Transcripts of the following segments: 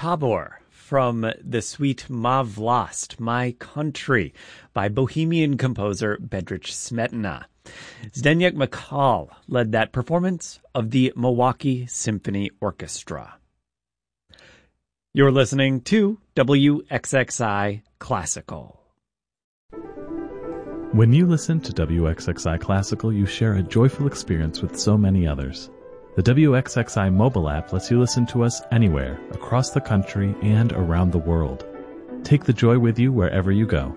Tabor from the suite Ma Vlast, My Country, by Bohemian composer Bedřich Smetana. Zdeněk Mikal led that performance of the Milwaukee Symphony Orchestra. You're listening to WXXI Classical. When you listen to WXXI Classical, you share a joyful experience with so many others. The WXXI mobile app lets you listen to us anywhere, across the country and around the world. Take the joy with you wherever you go.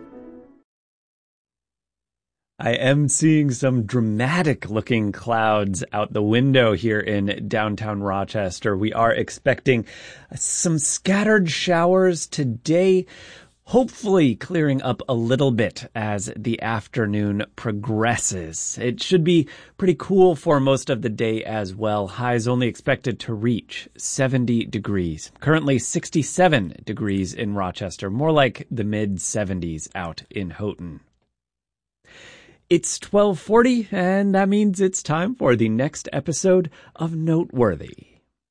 I am seeing some dramatic-looking clouds out the window here in downtown Rochester. We are expecting some scattered showers today, hopefully clearing up a little bit as the afternoon progresses. It should be pretty cool for most of the day as well. Highs only expected to reach 70 degrees. Currently 67 degrees in Rochester, more like the mid-70s out in Houghton. It's 12:40, and that means it's time for the next episode of Noteworthy.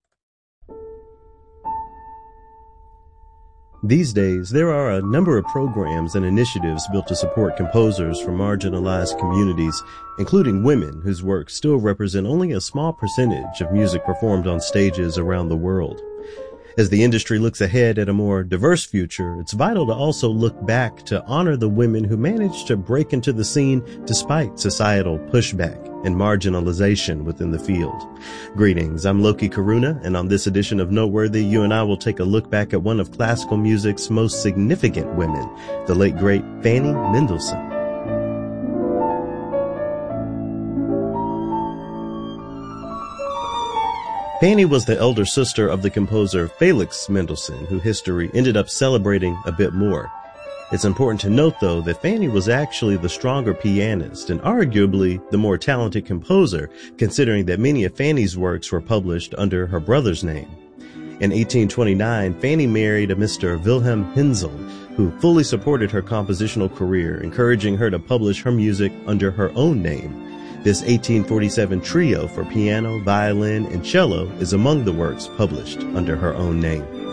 These days, there are a number of programs and initiatives built to support composers from marginalized communities, including women whose works still represent only a small percentage of music performed on stages around the world. As the industry looks ahead at a more diverse future, it's vital to also look back to honor the women who managed to break into the scene despite societal pushback and marginalization within the field. Greetings, I'm Loki Karuna, and on this edition of Noteworthy, you and I will take a look back at one of classical music's most significant women, the late great Fanny Mendelssohn. Fanny was the elder sister of the composer Felix Mendelssohn, who history ended up celebrating a bit more. It's important to note, though, that Fanny was actually the stronger pianist and arguably the more talented composer, considering that many of Fanny's works were published under her brother's name. In 1829, Fanny married a Mr. Wilhelm Hensel, who fully supported her compositional career, encouraging her to publish her music under her own name. This 1847 trio for piano, violin, and cello is among the works published under her own name.